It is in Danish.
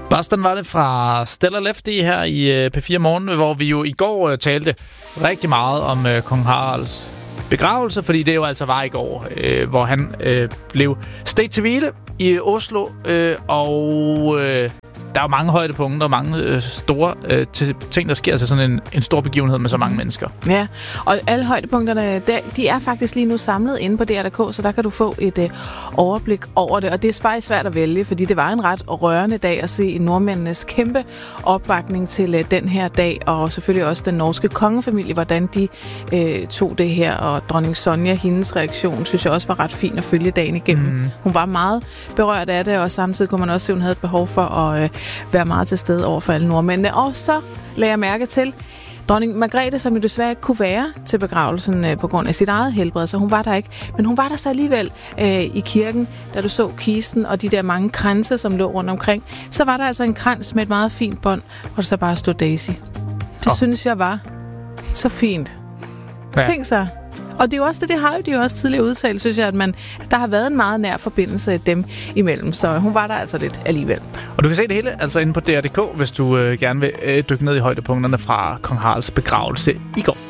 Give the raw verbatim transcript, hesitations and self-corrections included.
Boston var det fra Stella Lefty her i P fire Morgen, hvor vi jo i går talte rigtig meget om kong Haralds begravelse, fordi det jo altså var i går, øh, hvor han øh, blev stedt til hvile i Oslo, øh, og øh, der er jo mange højdepunkter og mange øh, store øh, ting, der sker til sådan en, en stor begivenhed med så mange mennesker. Ja, og alle højdepunkterne, der, de er faktisk lige nu samlet inde på D R punktum d k, så der kan du få et øh, overblik over det, og det er faktisk svært at vælge, fordi det var en ret rørende dag at se nordmændenes kæmpe opbakning til øh, den her dag, og selvfølgelig også den norske kongefamilie, hvordan de øh, tog det her, og dronning Sonja, hendes reaktion, synes jeg også var ret fin at følge dagen igennem. Mm. Hun var meget berørt af det, og samtidig kunne man også se, at hun havde et behov for at øh, være meget til stede over for alle nordmændene. Og så lagde jeg mærke til dronning Margrethe, som jo desværre ikke kunne være til begravelsen øh, på grund af sit eget helbred, så hun var der ikke. Men hun var der så alligevel øh, i kirken, da du så kisten og de der mange kranse, som lå rundt omkring. Så var der altså en krans med et meget fint bånd, hvor der så bare stod Daisy. Det oh. synes jeg var så fint. Ja. Tænk sig. Og det er jo også det, det har jo de jo også tidligere udtalt, synes jeg, at, man, at der har været en meget nær forbindelse dem imellem. Så hun var der altså lidt alligevel. Og du kan se det hele altså inde på D R punktum d k, hvis du øh, gerne vil øh, dykke ned i højdepunkterne fra kong Haralds begravelse i går.